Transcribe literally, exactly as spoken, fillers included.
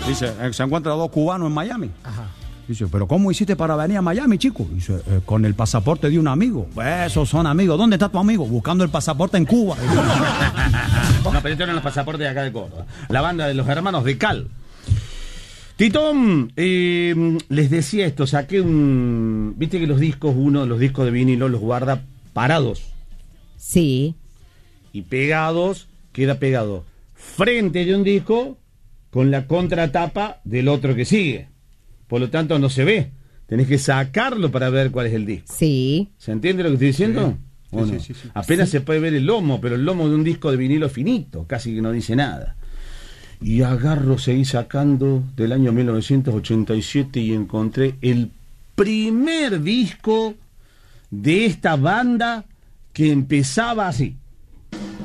Dice, eh, se encuentra dos cubanos en Miami. Ajá. Dice, ¿pero cómo hiciste para venir a Miami, chico? Dice, eh, con el pasaporte de un amigo. Esos son amigos. ¿Dónde está tu amigo? Buscando el pasaporte en Cuba. No, pero estos eran los pasaportes de acá de Córdoba. La banda de los hermanos de Cal. Titón, eh, les decía esto, saqué un... Viste que los discos, uno, los discos de vinilo los guarda parados. Sí. Y pegados, queda pegado frente de un disco con la contratapa del otro que sigue. Por lo tanto no se ve. Tenés que sacarlo para ver cuál es el disco. Sí. ¿Se entiende lo que estoy diciendo? Sí, ¿O sí, no? sí, sí. Apenas Sí. se puede ver el lomo, pero el lomo de un disco de vinilo finito, casi que no dice nada. Y agarro, seguí sacando del año mil novecientos ochenta y siete y encontré el primer disco de esta banda que empezaba así.